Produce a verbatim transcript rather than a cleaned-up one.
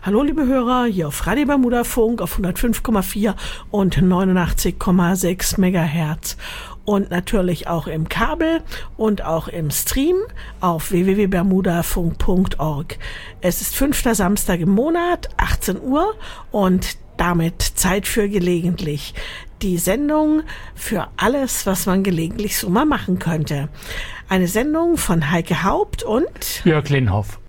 Hallo liebe Hörer, hier auf Radio Bermuda Funk auf hundertfünf Komma vier und neunundachtzig Komma sechs Megahertz. Und natürlich auch im Kabel und auch im Stream auf w w w punkt bermudafunk punkt org. Es ist fünfter Samstag im Monat, achtzehn Uhr und damit Zeit für gelegentlich. Die Sendung für alles, was man gelegentlich so mal machen könnte. Eine Sendung von Heike Haupt und Jörg Linhoff.